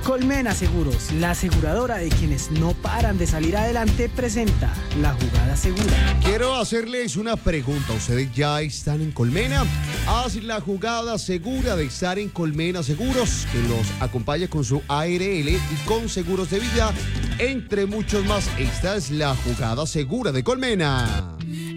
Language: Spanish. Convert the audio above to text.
Colmena Seguros, la aseguradora de quienes no paran de salir adelante, presenta La Jugada Segura. Quiero hacerles una pregunta. ¿Ustedes ya están en Colmena? Haz la jugada segura de estar en Colmena Seguros, que los acompaña con su ARL y con seguros de vida, entre muchos más. Esta es la jugada segura de Colmena.